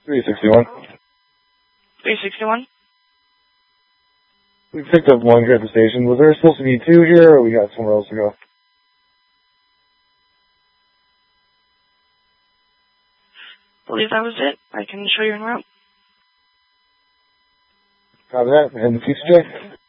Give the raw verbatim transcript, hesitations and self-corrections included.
three sixty-one. three sixty-one? We picked up one here at the station. Was there supposed to be two here, or we got somewhere else to go? I believe that was it. I can show you en route. Copy that. And the P C J?